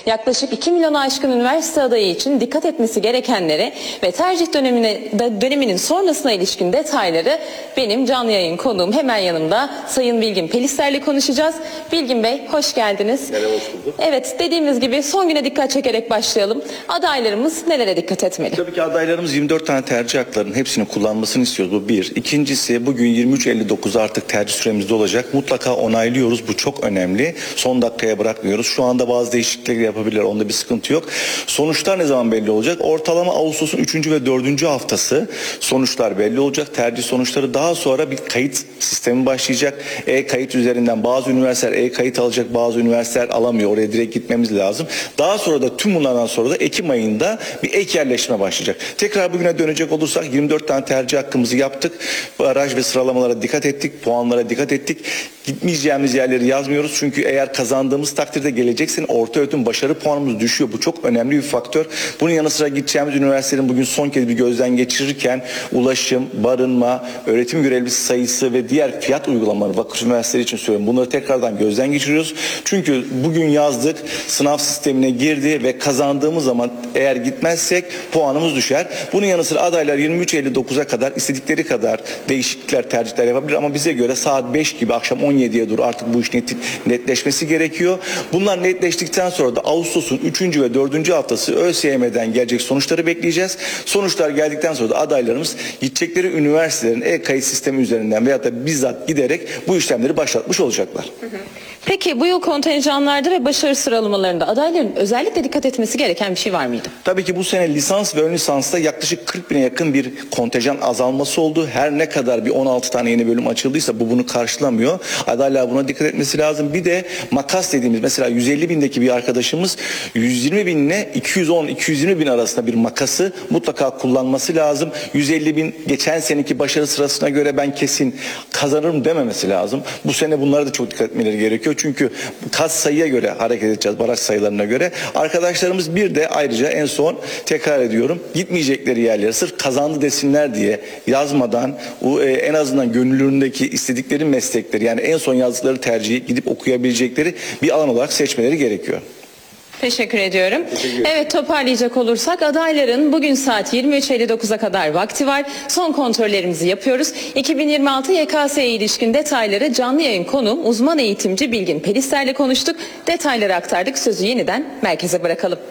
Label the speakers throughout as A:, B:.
A: Yaklaşık 2 milyona aşkın üniversite adayı için dikkat etmesi gerekenleri ve tercih döneminin sonrasına ilişkin detayları benim canlı yayın konuğum hemen yanımda Sayın Bilgin Pelisler'le konuşacağız. Bilgin Bey hoş geldiniz.
B: Merhaba, hoş bulduk.
A: Evet, dediğimiz gibi son güne dikkat çekerek başlayalım. Adaylarımız nelere dikkat etmeli?
B: Tabii ki adaylarımız 24 tane tercih haklarının hepsini kullanmasını istiyoruz. Bu bir. İkincisi, bugün 23.59 artık tercih süremizde olacak. Mutlaka onaylıyoruz. Bu çok önemli. Son dakikaya bırakmıyoruz. Şu anda bazı değişiklikler yapabilirler. Onda bir sıkıntı yok. Sonuçlar ne zaman belli olacak? Ortalama Ağustos'un 3. ve 4. haftası sonuçlar belli olacak. Tercih sonuçları, daha sonra bir kayıt sistemi başlayacak. E-kayıt üzerinden bazı üniversiteler e-kayıt alacak, bazı üniversiteler alamıyor. Oraya direkt gitmemiz lazım. Daha sonra da tüm bunlardan sonra da Ekim ayında bir ek yerleşme başlayacak. Tekrar bugüne dönecek olursak 24 tane tercih hakkımızı yaptık. Baraj ve sıralamalara dikkat ettik. Puanlara dikkat ettik. Gitmeyeceğimiz yerleri yazmıyoruz. Çünkü eğer kazandığımız takdirde geleceksin, orta öğretim başarı puanımız düşüyor. Bu çok önemli bir faktör. Bunun yanı sıra gideceğimiz üniversitelerin bugün son kez bir gözden geçirirken ulaşım, barınma, öğretim görevlisi sayısı ve diğer fiyat uygulamaları, vakıf üniversiteleri için söylüyorum, bunları tekrardan gözden geçiriyoruz. Çünkü bugün yazdık, sınav sistemine girdi ve kazandığımız zaman eğer gitmezsek puanımız düşer. Bunun yanı sıra adaylar 23.59'a kadar istedikleri kadar değişiklikler, tercihler yapabilir ama bize göre saat 5 gibi akşam 17'ye doğru artık bu iş netleşmesi gerekiyor. Bunlar netleştikten sonra da Ağustos'un 3. ve 4. haftası ÖSYM'den gelecek sonuçları bekleyeceğiz. Sonuçlar geldikten sonra da adaylarımız gidecekleri üniversitelerin e-kayıt sistemi üzerinden veyahut da bizzat giderek bu işlemleri başlatmış olacaklar.
A: Peki bu yıl kontenjanlarda ve başarı sıralamalarında adayların özellikle dikkat etmesi gereken bir şey var mıydı?
B: Tabii ki bu sene lisans ve ön lisansta yaklaşık 40 bine yakın bir kontenjan azalması oldu. Her ne kadar bir 16 tane yeni bölüm açıldıysa bu bunu karşılamıyor. Adaylar buna dikkat etmesi lazım. Bir de makas dediğimiz, mesela 150 bindeki bir arkadaşımız 120 binle 210-220 bin arasında bir makası mutlaka kullanması lazım. 150 bin geçen seneki başarı sırasına göre ben kesin kazanırım dememesi lazım. Bu sene bunlara da çok dikkat etmeleri gerekiyor. Çünkü kat sayıya göre hareket edeceğiz, baraj sayılarına göre. Arkadaşlarımız bir de ayrıca en son tekrar ediyorum, gitmeyecekleri yerlere sırf kazandı desinler diye yazmadan en azından gönüllerindeki istedikleri meslekleri, yani en son yazdıkları tercihi gidip okuyabilecekleri bir alan olarak seçmeleri gerekiyor.
A: Teşekkür ediyorum. Evet, toparlayacak olursak adayların bugün saat 23.59'a kadar vakti var. Son kontrollerimizi yapıyoruz. 2026 YKS'ye ilişkin detayları canlı yayın konuğum uzman eğitimci Bilgin Pelisler'le konuştuk. Detayları aktardık. Sözü yeniden merkeze bırakalım.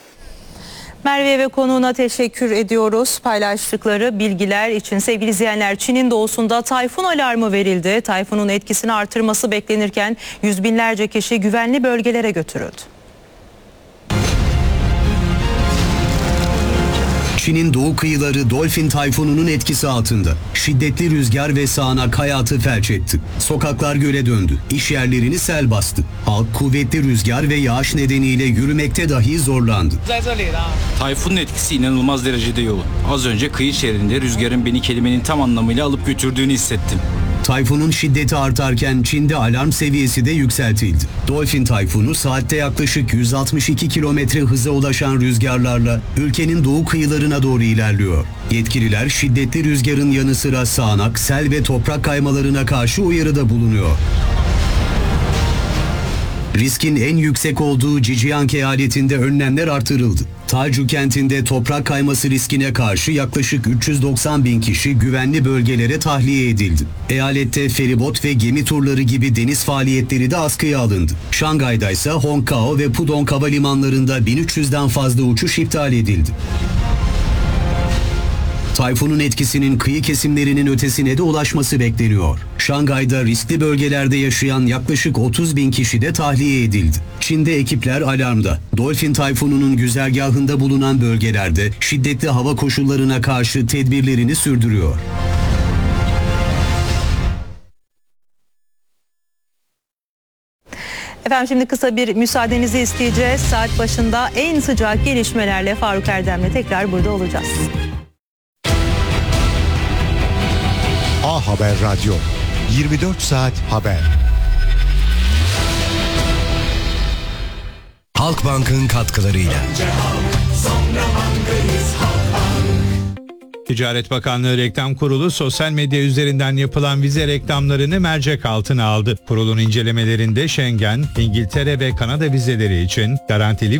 C: Merve ve konuğuna teşekkür ediyoruz paylaştıkları bilgiler için. Sevgili izleyenler, Çin'in doğusunda tayfun alarmı verildi. Tayfunun etkisini artırması beklenirken yüz binlerce kişi güvenli bölgelere götürüldü.
D: Çin'in doğu kıyıları Dolphin tayfununun etkisi altında. Şiddetli rüzgar ve sağanak hayatı felç etti. Sokaklar göle döndü. İş yerlerini sel bastı. Halk kuvvetli rüzgar ve yağış nedeniyle yürümekte dahi zorlandı.
E: Tayfunun etkisi inanılmaz derecede yoğun. Az önce kıyı şehrinde rüzgarın beni kelimenin tam anlamıyla alıp götürdüğünü hissettim.
D: Tayfunun şiddeti artarken Çin'de alarm seviyesi de yükseltildi. Dolphin tayfunu saatte yaklaşık 162 kilometre hıza ulaşan rüzgarlarla ülkenin doğu kıyılarına doğru ilerliyor. Yetkililer şiddetli rüzgarın yanı sıra sağanak, sel ve toprak kaymalarına karşı uyarıda bulunuyor. Riskin en yüksek olduğu Zhejiang eyaletinde önlemler artırıldı. Taichu kentinde toprak kayması riskine karşı yaklaşık 390 bin kişi güvenli bölgelere tahliye edildi. Eyalette feribot ve gemi turları gibi deniz faaliyetleri de askıya alındı. Şangay'da ise Hongkao ve Pudong havalimanlarında 1300'den fazla uçuş iptal edildi. Tayfunun etkisinin kıyı kesimlerinin ötesine de ulaşması bekleniyor. Şangay'da riskli bölgelerde yaşayan yaklaşık 30 bin kişi de tahliye edildi. Çin'de ekipler alarmda. Dolphin tayfununun güzergahında bulunan bölgelerde şiddetli hava koşullarına karşı tedbirlerini sürdürüyor.
C: Efendim, şimdi kısa bir müsaadenizi isteyeceğiz. Saat başında en sıcak gelişmelerle Faruk Erdem'le tekrar burada olacağız.
F: A Haber Radyo, 24 saat haber.
D: Halkbank'ın katkılarıyla.
G: Ticaret Bakanlığı Reklam Kurulu sosyal medya üzerinden yapılan vize reklamlarını mercek altına aldı. Kurulun incelemelerinde Schengen, İngiltere ve Kanada vizeleri için garantili